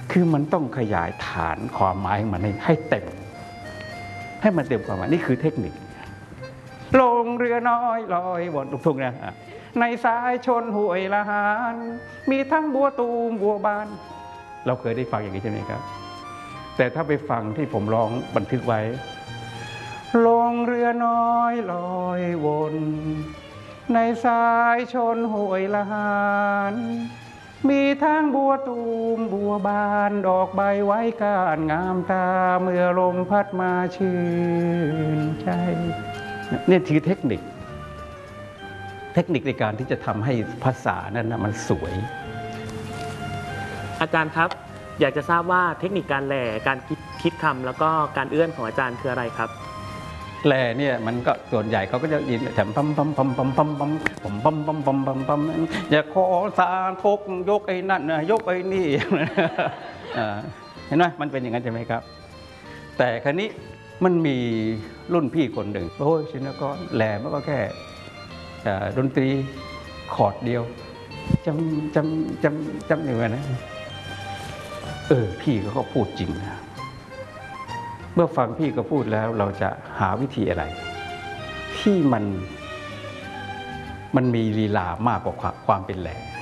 คือมันต้องขยายฐานความหมายของมันให้เต็มให้มันเต็มความหมายนี่คือเทคนิคลงเรือน้อยลอยบนทุ่งนะในสายชนห้วยละหานมีทั้งบัวตูมบัวบานเราเคยได้ฟังอย่างนี้ใช่ไหมครับแต่ถ้าไปฟังที่ผมร้องบันทึกไว้ลงเรือน้อยลอยวนในสายชนห้วยละหานมีทั้งบัวตูมบัวบานดอกใบไว้ก้านงามตาเมื่อลมพัดมาชื่นใจนี่คือเทคนิคในการที่จะทำให้ภาษานั้นนะมันสวยอาจารย์ครับอยากจะทราบว่าเทคนิคการแหล่การคิดคำแล้วก็การเอื้อนของอาจารย์คืออะไรครับแหล่เนี่ยมันก็ส่วนใหญ่เขาก็จะยินแถมปั๊มปั๊มปั๊มปั๊มปั๊มปั๊มปั๊มปั๊มปั๊มปั๊มปั๊มปั๊มอย่าขอสาธกยกไอ้นั่นนะยกไอ้นี่เห็นไหมมันเป็นอย่างนั้นใช่ไหมครับแต่ครั้นี้มันมีรุ่นพี่คนหนึ่งโอ้ยชินกรแหล่มันก็แค่ดนตรีคอร์ดเดียวจำอย่างนั้นนะพี่เขาก็พูดจริงนะเมื่อฟังพี่ก็พูดแล้วเราจะหาวิธีอะไรที่มันมีลีลามากกว่าความเป็นแหล่